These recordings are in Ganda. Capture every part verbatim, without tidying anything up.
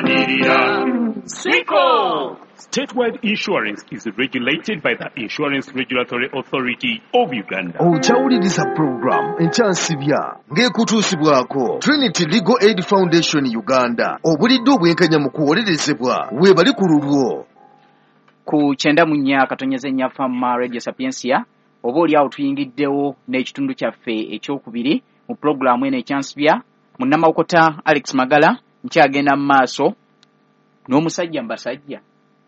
Walirira. Siko! Statewide insurance is regulated by the Insurance Regulatory Authority of Uganda. Ojawuliriza program enkyansibya ng'ekutuusibwako Trinity Legal Aid Foundation Uganda. Obulidde obwenkanya mu kuwolerezebwa weebali ku lulwo. Ku kyenda mu nnya katonyeze nnyafamma Radio Sapiensia oba oli awo tuyingiddewo n'ekitundu kyaffe ekyokubiri mu pulogulaamu eno ekyansibya. Munnamawokota Alex Magala nkyagenda mu maaso n'omusajja mbasajja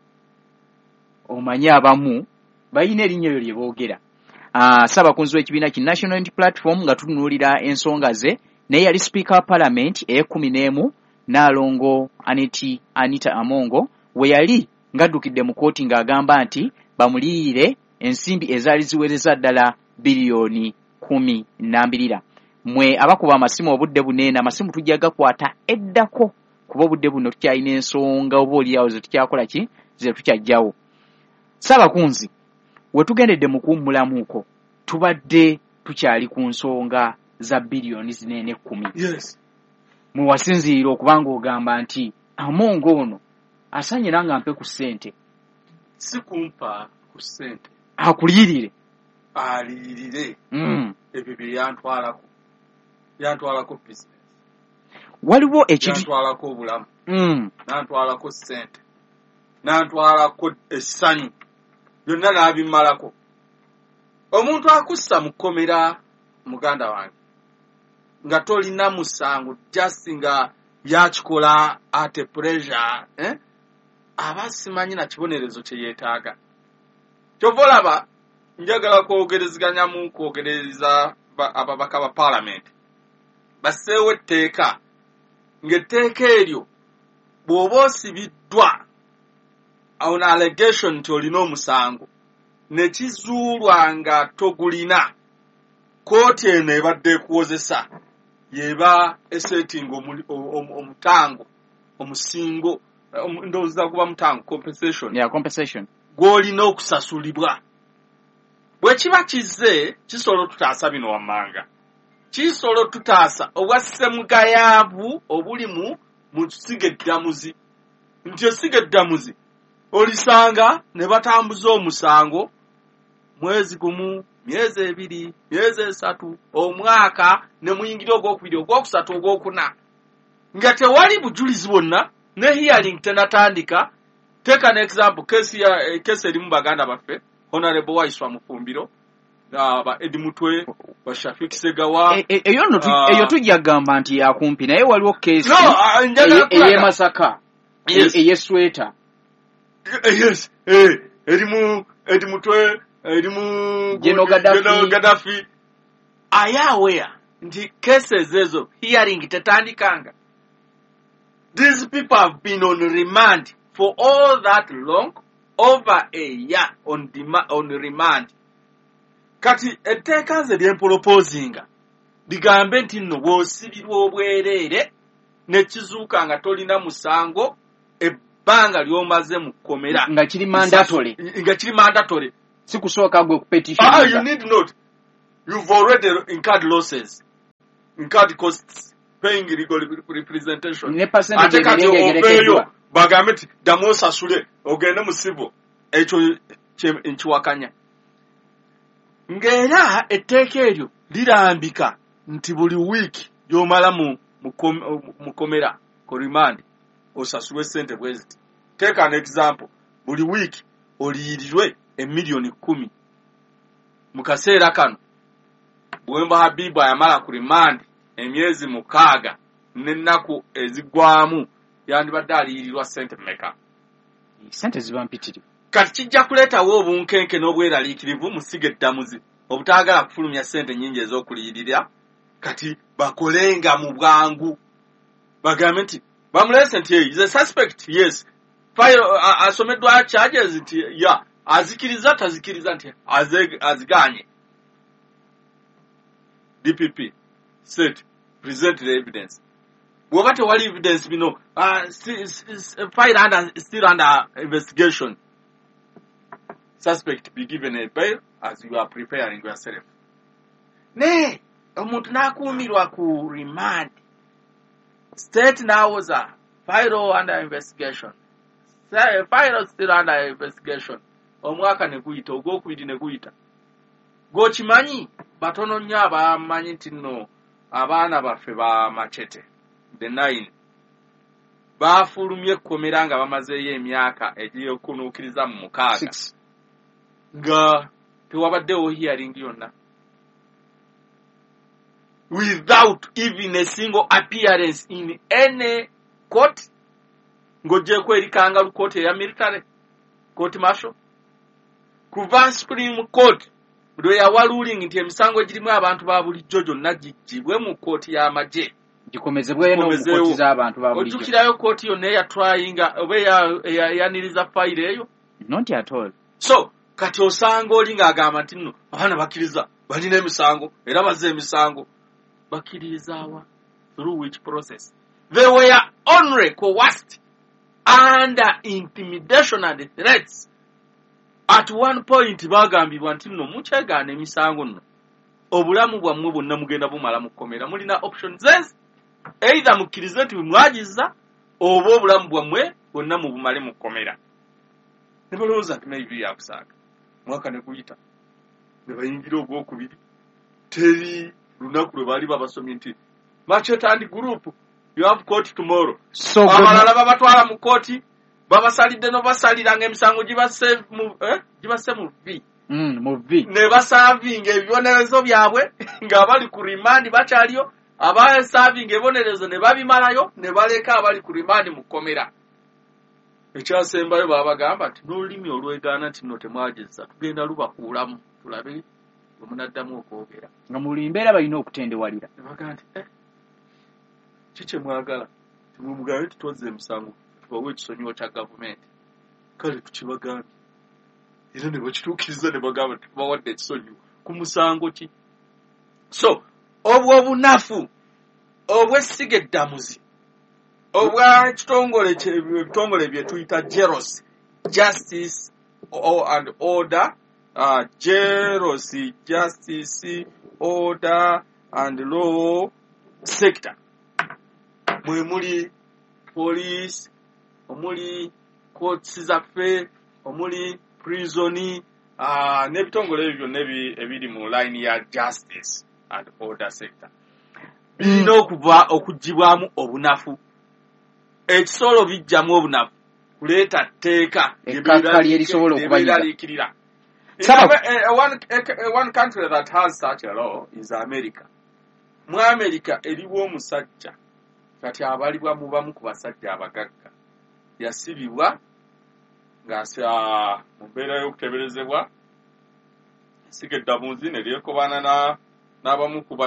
omanyi abamu bayina erinnya eryo lye boogera. Uh, Ssaabakunzi w'ekibiina ki National Unity Platform nga tutunuulira ensonga ze naye yali Speaker wa Parliament ey'ekkumi n'emu Nnaalongo Aneti Anita Amongo we yali ng'addukidde mu kkooti ng'agamba nti bamuliire ensimbi ezaali ziwereza ddala biliyoni kumi n'ambirira. Mwe abakuba amasimu obudde buneena amasimu tujja gakwata eddako kuba obudde buno tukyalina ensonga oba oliawo ze tukyakola ki ze tukyajjawo. Ssaabakunzi we tugendedde mu kuwummulamuuko tubadde tukyali ku nsonga za biliyoni zineene kkumi. Yes. Mwe wasinziira okubanga ogamba nti Amongo ono asanye nanga mpe ku ssente. Si kumpa ku ssente. Akuliyirire. Aliyirire. Mm. Ebyo bye yantwalako. Yantwalako business. Waliwo ekintu yantwalako obulamu. Mm. Nantwalako ssente. Nantwalako essanyu. Byonna n'abimmalako. Omuntu akussa mu kkomera muganda wange nga tolina musango just nga yakikola at a pressure eh? Aba simanyi na kibonerezo kye yeetaaga. Kyova olaba njagala kwogereziganya mu kwogereza ababaka ba Parliament baseewo etteeka ng'etteeka eryo bw'oba osibiddwa on allegation nti olina omusango ne kizuulwa nga togulina kooti eno ebadde ekuwozesa yeba esetting omutango omusingo ndowooza kuba mutango compensation yeah, compensation gw'olina okusasulibwa. Bwe kiba kizze kisolo tutaasa bino wammanga kisolo tutaasa obwassemugayaavu obuli mu mu sigeddamuzi nti osigeddamuzi olisanga ne batambuza omusango mwezi gumu myezi ebiri myezi esatu omwaka ne muyingira ogwokubiri ogwokusatu ogwokuna nga tewali bujulizi bwonna ne hearing tenatandika. Take an example kesi ya kesi erimu baganda baffe Honorable Waiswa Mufumbiro ba Edimutwe ba Shafik Segawa eyo no eyo tujagamba nti yakumpi naye waliwo kesi eye Masaka eye Sweta. Yes, eh, erimu Edimutwe erimu General Gaddafi. General Gaddafi. Ayawea nti cases ezo hearing tetandikanga. These people have been on remand for all that long, over a year on demand, on remand. Kati etteeka ze lyempolopozinga ligambe nti nno bw'osibirwa obwereere ne kizuuka nga tolina musango ebbanga ly'omaze mu kkomera nga kiri mandatory nga kiri mandatory si kusooka gwe ku petition. Ah, you need not. You've already incurred losses, incurred costs, paying legal representation. Ne percentage egerekeddwa bagambe nti ddamu osasule ogende mu civil ekyo nkiwakanya. Ng'era etteeka eryo lirambika nti buli wiiki gy'omala mu mukomera ku remand osasulwe ssente bweziti. Take an example. Buli wiiki oliyirirwe emiliyoni kkumi. Mu kaseera kano Bwemba Habibu ayamala ku remand emyezi mukaaga n'ennaku ezigwamu yandibadde aliyirirwa ssente mmeka? Ssente ziba mpitirivu. Kati kijja kuleetawo obunkenke n'obweraliikirivu mu sigeddamuzi obutaagala kufulumya ssente nnyingi ez'okuliyirira kati bakolenga mu bwangu bagambe nti bamulese nti is a suspect. Yes, file uh, asomeddwa charges nti ya azikiriza tazikiriza nti aziganye. D P P said present the evidence. Bw'oba tewali evidence bino uh, file under, still under investigation. Suspect be given a bail as you are preparing yourself. Ne omuntu n'akuumirwa ku remand state n'awoza file under investigation. Say, file still under investigation. Omwaka ne guyita, ogwokubiri ne guyita. Gwokimanyi batono nnyo abamanyi nti nno abaana baffe ba Machete, the nine, baafulumye ekkomera nga bamazeeyo emyaka egy'okunuukiriza mu mukaaga nga tewabaddewo hearing yonna, without even a single appearance in any court, ng'oggyeko eri kangaroo court eya military court martial, kuva Supreme Court lwe yawa ruling nti emisango egirimu abantu ba bulijjo gyonna gijjibwe mu kooti y'amagye, gikomezebwe no mu kooti z'abantu ba bulijjo. Ojjukirayo kooti yonna eyatwayinga oba eyaniriza fayiro eyo? Not at all. So kati osanga oli ng'agamba nti nno abaana bakkiriza balina emisango era bazze emisango. Bakkirizaawa? Through which process? They were only coerced under intimidation and threats. At one point bagambibwa nti nno mukyegaana emisango nno obulamu bwammwe bwonna mugenda bumala mu kkomera, mulina options ezi, either mukkirize nti mwagiza oba obulamu bwammwe bwonna mubumale mu kkomera. Ne balowooza nti maybe yakusaaga mwaka ne guyita ne bayingira ogwokubiri, teri lunaku lwe baali babasomye nti Machete and group you have court tomorrow. So abalala babatwala mu kooti babasalidde no basalira ng'emisango gibase mu eh gibase mu V mm mu V ne basavinga ebibonerezo byabwe nga bali ku remand bakyaliyo, abaya savinga ebibonerezo ne babimalayo ne baleka abali ku remand mu kkomera. Ekyasembayo babagamba nti n'olulimi olwegaana nti nno temwageza tugenda lubakuulamu tulabe bwe munaddamu okwogera nga mu limbeera balina okutendewalira. Ne bagamba nti eh kiki mwagala timugambe nti twazza emisango tubawe ekisonyiwo kya gavumenti, kale tukibagambye era ne bakituukiriza ne bagamba nti tubawadde ekisonyiwo ku musango ki? So obwo obunafu obw'essiga eddamuzi obwa kitongole ebitongole bye tuyita jealousy, justice and order, uh, jealousy, justice, order and law sector, mwe muli police, omuli courts zaffe, omuli prison, uh, n'ebitongole ebyo byonna ebiri mu line ya justice and order sector birina okuva okugibwamu obunafu. Ekisolo bijjamu obunafu kuleeta tteeka ekkakali erisobola okubalirikirira. One country that has such a law is America. Mu America eriwo omusajja kati abalibwa mu bamu ku basajja abagagga yasibibwa ng'asa mu mbeera y'okuteberezebwa esiga eddamuzi ne lyekobaana n'abamu ku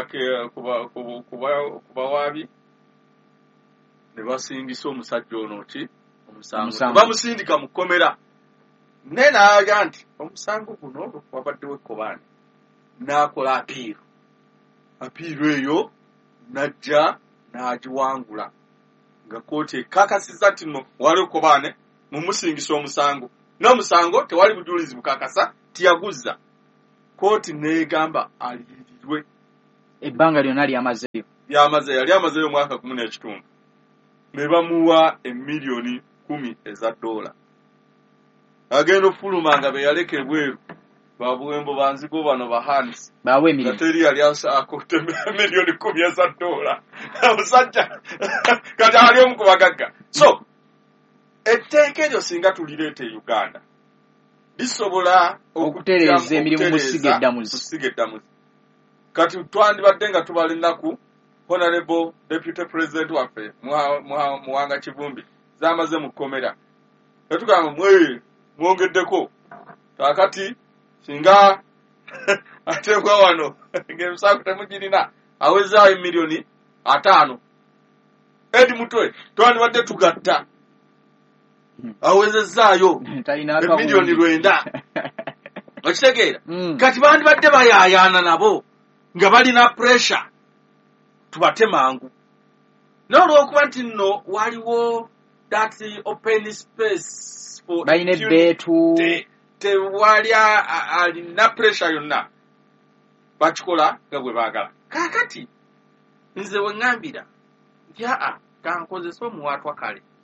bawaabi ne basingisa omusajja ono ki omusango, bamusindika mu kkomera. Ne n'aga nti omusango guno wabaddewo ekkobaane, n'akola apiiru. Apiiru eyo n'ajja n'agiwangula nga kooti ekakasizza nti nno waliwo ekkobaane mumusingisa omusango, n'omusango tewali bujulizi bukakasa tiyaguzza. Kooti n'egamba aliyirirwe ebbanga lyonna lyamazeeyo lyamazeeyo yali amazeeyo omwaka kumi n'ekitundu. Ne bamuwa emiliyoni kumi eza dola. Agenda ofuluma nga be yaleka ebweru babuwembo banzigo bano bahansi bawe emiliyoni nga teri yali asaako miliyoni kumi eza dola. Omusajja kati ali omu ku bagagga. So etteeka eryo singa tulireeta e Uganda lisobola okutereeza emirimu mu ssiga eddamuzi. Kati twandibadde nga tubala ennaku Honorable Deputy President waffe Muwanga Kivumbi zamaze mu kkomera netugamba mwe mwongeddeko kakati singa ateekwa wano ng'emisango temugirina awezaayo emiliyoni ataano. Edi mutwe twandibadde tugatta awezezaayo emiliyoni lwenda. Okitegeera? Kati bandibadde bayaayaana nabo nga balina pressure tubate mangu. N'olwokuba nti nno waliwo that open space for balina ebbeetu tewali alina pressure yonna bakikola nga bwe baagala. Kaakati nze we ŋŋambira nti aa kankozesa omuwaatwa kale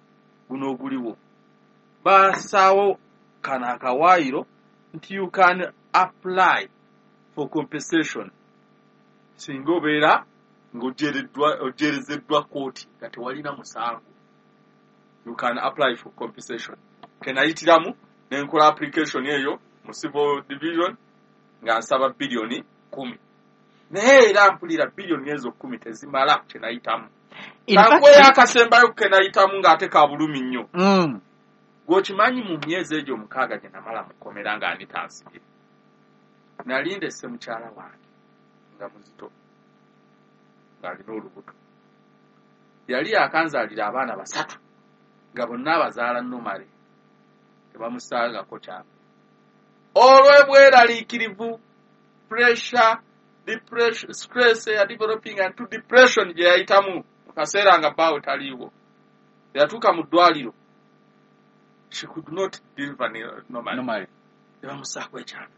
guno oguliwo basaawo kano akawaayiro nti you can apply for compensation singa obeera ng'ojerezeddwa kooti nga tewalina musango. You can apply for compensation. Kenayitiramu nenkola application eyo mu civil division nga nsaba biliyoni kumi. Naye era mpulira biliyoni ezo kumi tezimala kenayitamu. Kakwe akasembayo kenayitamu ng'ate ka bulumi nnyo. Mm. Gwokimanyi mu myezi egyo mukaaga gye namala mukomera nga anitasibye. Nalinda esse mukyala wange nga muzito ng'alina olubuto. Yali akanzaalira abaana basatu nga bonna abazaala nomale tebamusaagako kyama. Olw'ebweraliikirivu, pressure, depression, stress ya developing and to depression gye yayitamu mu kaseera nga bbaawe taliiwo. Yatuuka mu ddwaliro. She could not deliver normally. Normally. Tebamusaako ekyama.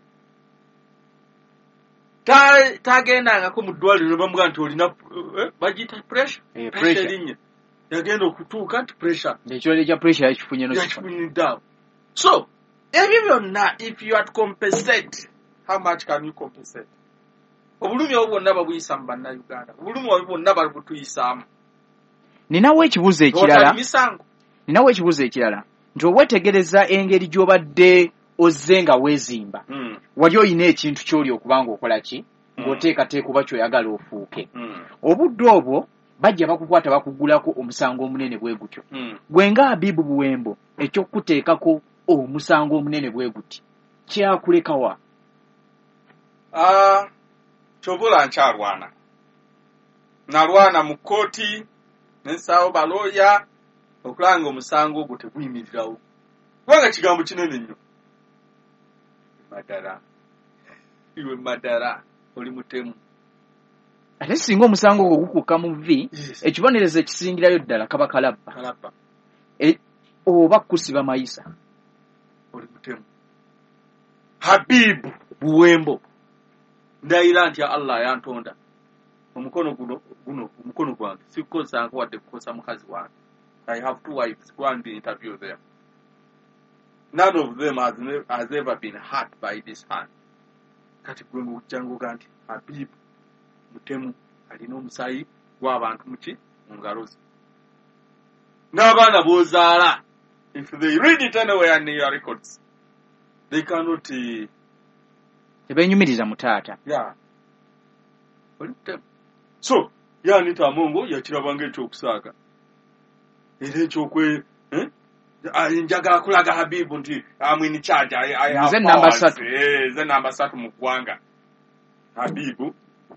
Tagendangako mu ddwaliro bamugaa nti olina bagiyita pressure. Eh, Pressure pressure. erinnya. Yagenda okutuuka nti pressure. Ekirwadde kya pressure yakifunye no Yakifunyiddaawo. So, ebyo byonna, if you are to compensate, how much can you compensate? Obulumi obwo bwonna babuyisa mu bannayuganda. Obulumi obwo bwonna babutuyisaamu. Ninawo ekibuzo ekirala. Misango. Ninawo ekibuzo ekirala. Nti obwetegereza engeri gy'obadde ozze nga weezimba. Mm. Wali oyina ekintu ky'oli okubanga okola ki? Mm. Ng'oteekateeka oba ky'oyagala ofuuke. Mm. Obudde obwo bajja bakukwata bakugulako omusango omunene bwe gutyo. Mm. Gwe nga Habibu Buwembo eky'okuteekako omusango omunene bwe guti kyakulekawa? Ah, kyobula nkyalwana. Nalwana mu kkooti n'ensaawo balooya okulanga omusango ogwo teguyimirirawo. Kubanga kigambo kinene nnyo. Madara. Iwe madara oli mutemu. Ate singa omusango ogwo gukukka mu vvi, Yes. ekibonerezo ekisingirayo ddala kaba kalabba. Kalabba. E, oba kusiba mayisa. Oli mutemu. Habibu Buwembo. Ndayira nti Allah yantonda. Omukono guno guno omukono gwange sikukosa wadde kukosa mukazi wange. I have two wives. Go and interview them. None of them has, ne- has ever been hurt by this hand. Kati gwe ngujjango ganti Habibu mutemu alina omusayi gw'abantu muki mu ngalo ze. N'abaana b'ozaala, if they read it anywhere in your records, they cannot, uh, Tebeenyumiriza mu taata. yeah. Oli mutemu. So, Yanita Amongo yakirabanga ekyokusaaga. Era ekyokwe, eh? Ah, njagala kulaga Habibu nti I'm in charge. I, I have Nze namba powers. ssatu. Eh, nze namba ssatu mu ggwanga. Habibu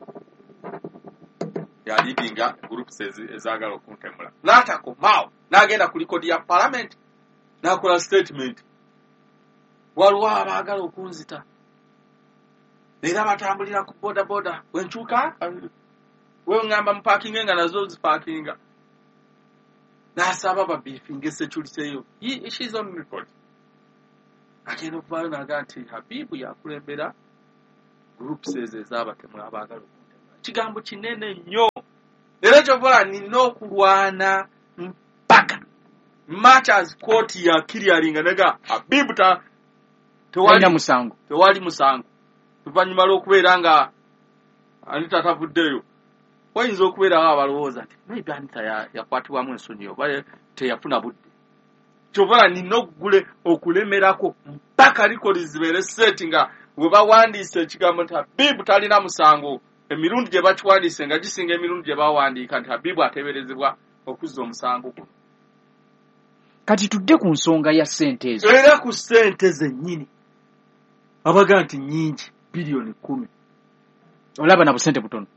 yalidinga groups ezi- ezaagala okuntemula. N'atakomaawo n'agenda ku likodi ya parliament n'akola statement. Waliwo abaagala okunzita. Era batambulira ku boda boda. Wenkyuka, we ngamba mu parking nga nazo ziparkinga. N'asaba babiifinga security eyo. He- She's on record. Agenda okuvaayo n'aga nti Habibu yakulembera groups ezo ez'abatemula abaagala okuntemula. Kigambo kinene nnyo. Era ekyovola nina okulwana mpaka. Much as court ya clearing nega Habibu ta Walina tewali musango. tewali musango. Luvannyuma lw'okubeera nga Anita tavuddeyo, wayinza okubeerawo abalowooza nti maybe Anita ya- yakwatibwamu ensonyi oba teyafuna budde. Kyova nina okugule okulemerako mpaka likodi zibeere seti nga bwe bawandiise ekigambo nti Habibu talina musango, emirundi gye bakiwandiise nga gisinga emirundi gye bawandiika nti Habibu ateeberezebwa okuzza omusango guno. Kati tudde ku nsonga ya ssente ezo. Era ku ssente zennyini abaga nti nnyingi biliyoni kumi. Olaba na busente butono.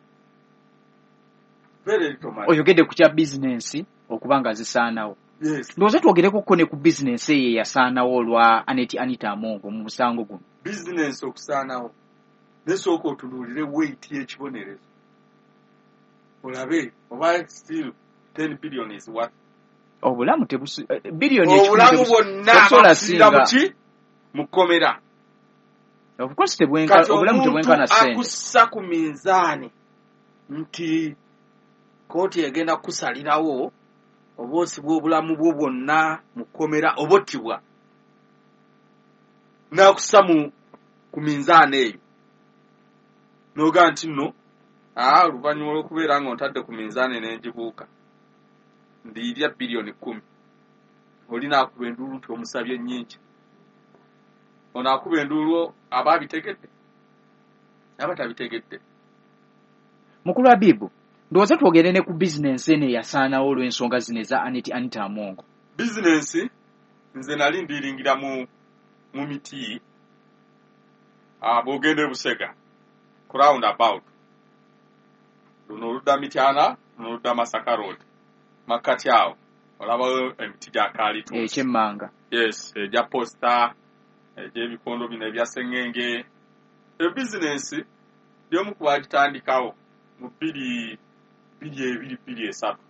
Very little money. Oyogedde ku kya bizinensi okuba nga zisaanawo. Yes. Ndowooza twogereko ko ne ku bizinensi eyo eyasaanawo olwa Aneti Anita Amongo mu musango guno. Business okusaanawo. Nesooka otunuulire weight y'ekibonerezo. Olabe, oba still ten billion is what? Obulamu tebusi eh, biliyoni ekikumi Obulamu tebusi- bwonna tebusobola bakusira mu singa. ki? Mu kkomera. Of course tebwenka Kati obulamu tebwenkana omuntu ssente. akussa ku minzaani nti kooti egenda kusalirawo obwosi bw'obulamu bwo bwonna mu kkomera obottibwa n'akussa mu ku minzaani eyo n'ogaa nti nno aa oluvannyuma lw'okubeera nga ontadde ku minzaani n'engibuuka ndiirya biliyoni kkumi oli n'akuba enduulu nti omusabye nnyingi ono akuba enduulu aba abitegedde aba tabitegedde. Mukulu Abibu, ndowooza twogere ne ku bizinensi eno eyasaanawo olw'ensonga zino eza Anita Anita Amongo. Bizinensi nze nali ndiringira mu mu miti bw'ogenda e Busega ku round about luno oludda Mityana luno oludda Masaka Road makkati awo olabawo emiti gya kaalitu ekyemmanga yes egya posta egy'ebikondo bino ebya Sengenge. Ebizinensi y'omu ku bagitandikawo mu bbiri bbiri ebiri bbiri esatu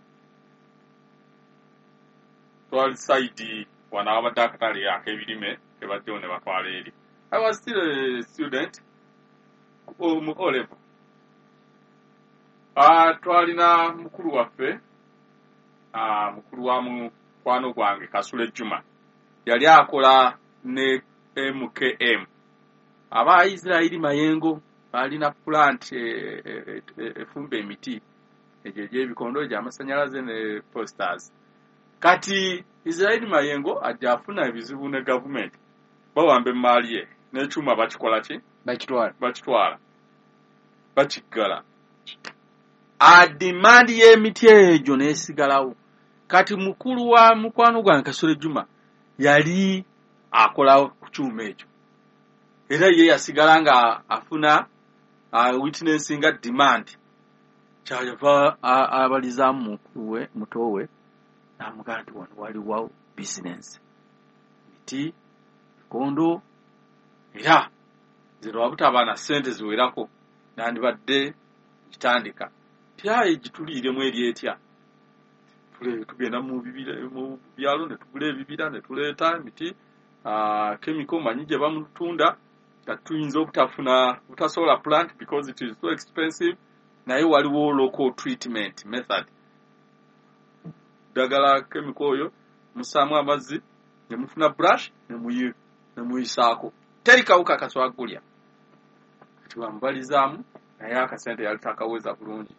twali saidi wano abadde akatale ak'ebirime kebajjawo ne batwala eri. I was still a student mu O level. Ah, twalina mukulu waffe ah, mukulu wa mukwano gwange Kasule Juma yali akola ne M K M. Aba Israeli Mayengo balina plant efumba emiti egyo egy'ebikondo egy'amasanyalaze ne posters. Kati Israeli Mayengo ajja afuna ebizibu ne gavumenti bawamba emaali ye n'ekyuma bakikola ki bakitwala bakitwala bakiggala adimandi y'emiti egyo n'esigalawo. Kati mukulu wa mukwano gwange Kasule Juma yali akola ku kyuma ekyo era ye yasigala nga afuna uh, witnessinga demand kyava abalizaamu mukulu we muto we n'amugamba nti wano waliwo business miti kondo era zero wabutaba na ssente ziwerako nandibadde kitandika tyaye gituliiremu eri etya tugenda mu bibira mu byalo ne tugula ebibira ne tuleeta emiti uh, chemical manyi gye bamutunda nga tuyinza obutafuna butasobola plant because it is so expensive naye waliwo local treatment method dagala chemical oyo musaamu amazzi ne mufuna brush ne muyi ne muyisaako teri kawuka kaswagulya kati bambalizaamu naye akasente yali takaweza bulungi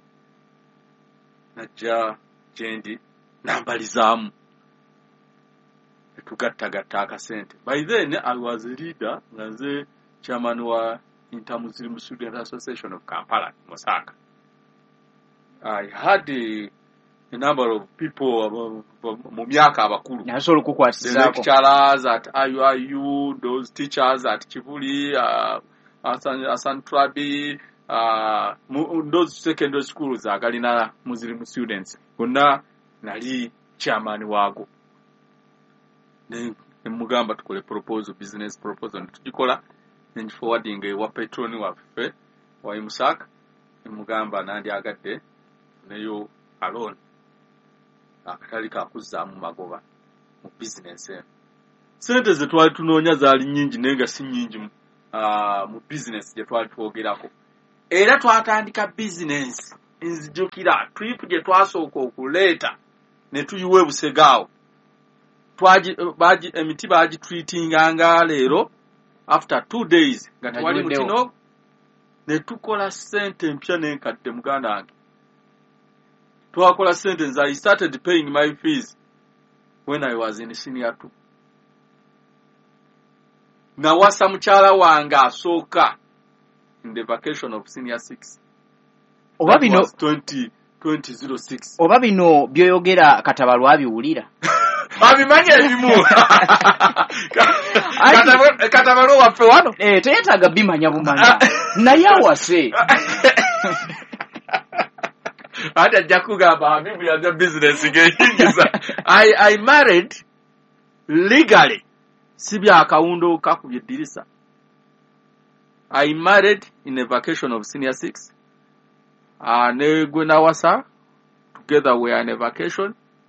najja gyendi nambalizaamu netugattagatta akasente. By then I was a leader nga nze chairman wa Inter-Muslim Student Association of Kampala, Masaka. I had a, a number of people mu myaka abakulu. Nasobola okukwatizaako. The lecturers at I U I U, those teachers at Kivuli, uh, Asan, Asan Trabi, uh, those secondary schools agalina Muslim students. Gonna nali chairman waago. Ne mugamba tukole proposal, business proposal. Tujikola and forwarding wa petroni waffe wa Musaka mugamba nandi agadde neyo alone akatali kakuzaamu magoba mu business eno. Sente ze twali tunoonya zaali nnyingi naye nga si nnyingi uh, mu business gye twali twogerako. Era twatandika business nzijukira trip gye twasooka okuleeta ne tuyiwa e Busegaawo twaji baji emiti baji treatinganga leero after two days nga twali mutino ne tukola sente mpya n'enkadde muganda wange. Twakola sente nze I started paying my fees when I was in senior two. Nawasa mukyala wange asooka in the vacation of senior six. Oba bino twenty oh six. Oba bino byoyogera Katabalwa abiwulira. Abimanya ebimu. Katabalwa waffe wano. Eh teyetaaga bimanya bumanya. Naye awase. Ati ajja kugamba Habibu yaza business ng'eyingiza. I, I married legally. Si bya kawundo kakubye eddirisa. I married in a vacation of senior six. Uh, ne gwe nawasa. Together we are in a vacation.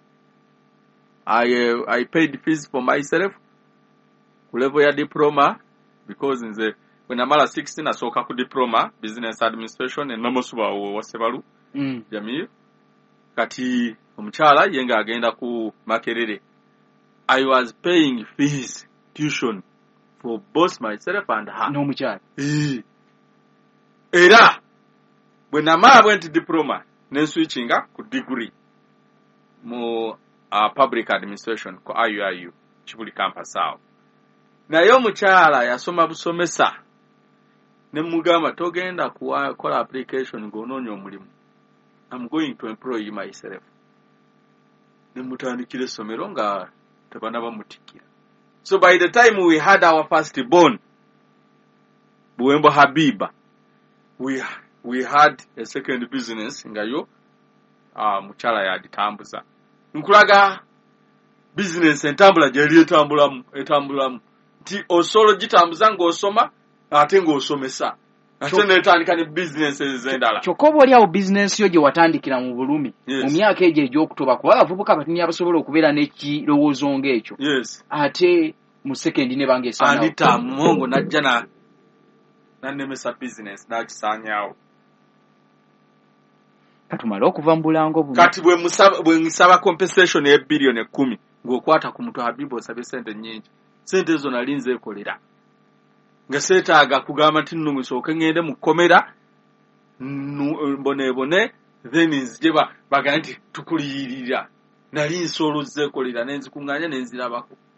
I uh, I paid fees for myself. Ku level ya diploma because in the when I'm at sixteen nasooka ku diploma business administration and Namusuba wa Sebalu. Mm. Jamii kati omukyala ye ng'agenda ku Makerere. I was paying fees, tuition, for both myself and her. N'omukyala. Eh. Era bwe namala bwenti diploma ne switchinga ku degree mu uh, public administration ku I U I U Kibuli campus awo. Naye omukyala yasoma busomesa ne mugamba togenda kukola application ng'onoonya omulimu. I'm going to employ you myself. Ne mutandikira essomero nga tebanaba mutikira. So by the time we had our first born, Buwembo Habiba, we we had a second business nga yo uh, mukyala yaditambuza. Nkulaga business entambula gyeri etambulamu etambulamu nti osolo gitambuza ng'osoma ate ng'osomesa ate netandika ne business ezendala. Kyokka oba oli awo business yo gye watandikira mu bulumi mu myaka egyo egy'okutoba kuba abavubuka batini abasobola okubeera n'ekirowoozo ng'ekyo. Yes. Ate mu second ne bange esanawo. Anita Mungu najja na nanemesa business n'akisaanyaawo. Katumala okuva mu bulango buno. Kati bwe musaba bwe nsaba compensation ya billion ekumi ng'okwata ku mutwe Habibu osabye sente nnyingi. Sente ezo nali nzeekolera. Nga seetaaga kugamba nti nno musooke ngende mu kkomera mboneebone then nzije bagaa nti tukuliyirira. Nali nsolo zeekolera ne nzikuŋŋaanya ne nzirabako.